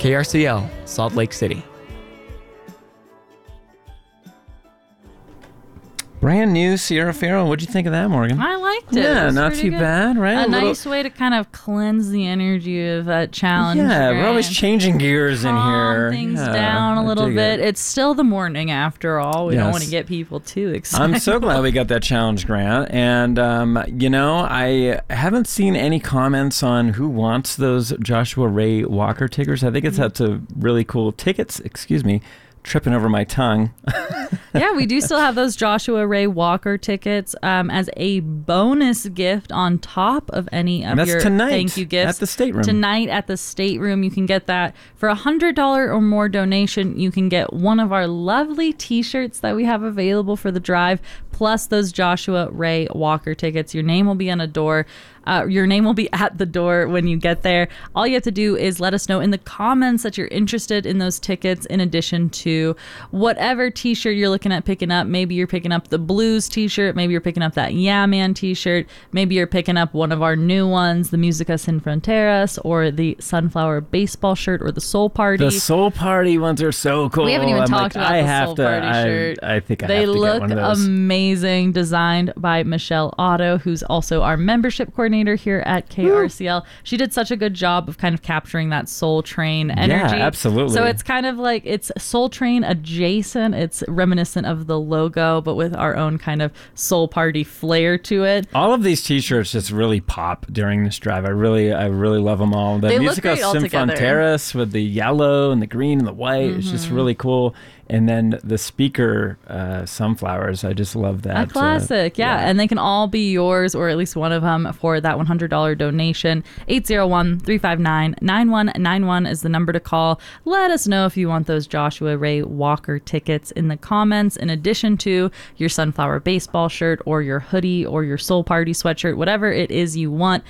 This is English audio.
KRCL, Salt Lake City. Brand new Sierra Ferro. What'd you think of that, Morgan? I liked it. Yeah, It was not pretty too good. bad, right? A nice way to kind of cleanse the energy of that challenge. Yeah, we're always and changing gears in calm here. things Yeah, down a I little dig bit. it. It's still the morning after all. We don't Yes. want to get people too excited. I'm so glad we got that challenge grant. And, I haven't seen any comments on who wants those Joshua Ray Walker tickets. I think that's a really cool tickets. Excuse me. Tripping over my tongue. Yeah, we do still have those Joshua Ray Walker tickets as a bonus gift on top of any of That's your tonight thank you gifts. at the stateroom. Tonight at the stateroom, you can get that. For a $100 or more donation, you can get one of our lovely t-shirts that we have available for the drive, plus those Joshua Ray Walker tickets. Your name will be on a door. Your name will be at the door when you get there. All you have to do is let us know in the comments that you're interested in those tickets, in addition to whatever t-shirt you're looking at picking up. Maybe you're picking up the Blues t-shirt. Maybe you're picking up that Yeah Man t-shirt. Maybe you're picking up one of our new ones, the Música Sin Fronteras, or the Sunflower Baseball shirt, or the Soul Party. The Soul Party ones are so cool. We haven't even talked about the have Soul to, Party shirt. I think I They have to look get one of those. amazing, designed by Michelle Otto, who's also our membership coordinator here at KRCL. She did such a good job of kind of capturing that Soul Train energy. Yeah, absolutely. So it's kind of like, it's Soul Train adjacent. It's reminiscent of the logo, but with our own kind of Soul Party flair to it. All of these t-shirts just really pop during this drive. I really love them all. The They look Música great all Sin together. Fronteras with the yellow and the green and the white. It's just really cool. And then the speaker sunflowers. I just love that. A classic, yeah. And they can all be yours, or at least one of them, for that $100 donation. 801-359-9191 is the number to call. Let us know if you want those Joshua Ray Walker tickets in the comments, in addition to your Sunflower Baseball shirt, or your hoodie, or your Soul Party sweatshirt, whatever it is you want.